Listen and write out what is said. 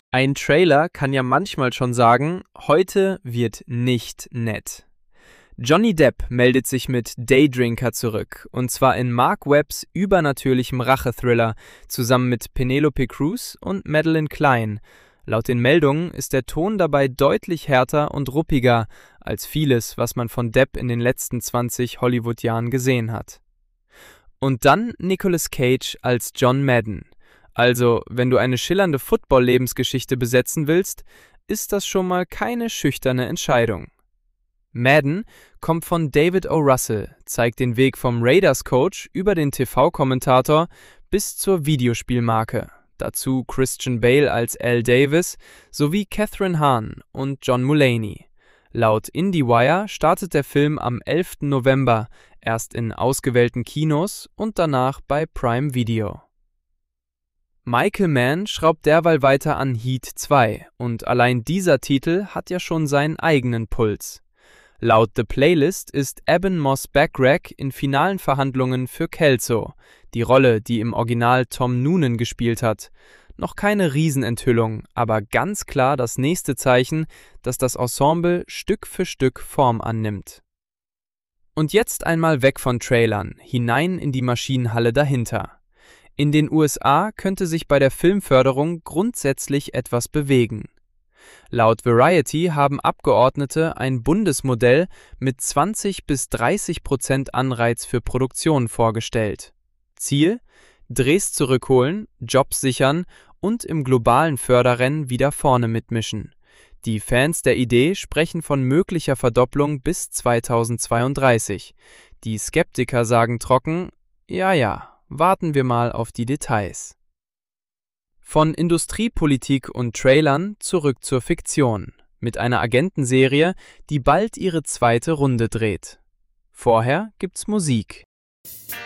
Ein Trailer kann ja manchmal schon sagen, heute wird nicht nett. Johnny Depp meldet sich mit Daydrinker zurück, und zwar in Mark Webbs übernatürlichem Rachethriller zusammen mit Penelope Cruz und Madeline Klein. Laut den Meldungen ist der Ton dabei deutlich härter und ruppiger als vieles, was man von Depp in den letzten 20 Hollywood-Jahren gesehen hat. Und dann Nicolas Cage als John Madden. Also, wenn du eine schillernde Football-Lebensgeschichte besetzen willst, ist das schon mal keine schüchterne Entscheidung. Madden kommt von David O. Russell, zeigt den Weg vom Raiders-Coach über den TV-Kommentator bis zur Videospielmarke. Dazu Christian Bale als Al Davis sowie Catherine Hahn und John Mulaney. Laut IndieWire startet der Film am 11. November, erst in ausgewählten Kinos und danach bei Prime Video. Michael Mann schraubt derweil weiter an Heat 2 und allein dieser Titel hat ja schon seinen eigenen Puls. Laut The Playlist ist Eben Moss-Backrack in finalen Verhandlungen für Kelso, die Rolle, die im Original Tom Noonan gespielt hat. Noch keine Riesenenthüllung, aber ganz klar das nächste Zeichen, dass das Ensemble Stück für Stück Form annimmt. Und jetzt einmal weg von Trailern, hinein in die Maschinenhalle dahinter. In den USA könnte sich bei der Filmförderung grundsätzlich etwas bewegen. Laut Variety haben Abgeordnete ein Bundesmodell mit 20-30% Anreiz für Produktionen vorgestellt. Ziel: Drehs zurückholen, Jobs sichern und im globalen Förderrennen wieder vorne mitmischen. Die Fans der Idee sprechen von möglicher Verdopplung bis 2032. Die Skeptiker sagen trocken: Ja, warten wir mal auf die Details. Von Industriepolitik und Trailern zurück zur Fiktion, mit einer Agentenserie, die bald ihre zweite Runde dreht. Vorher gibt's Musik.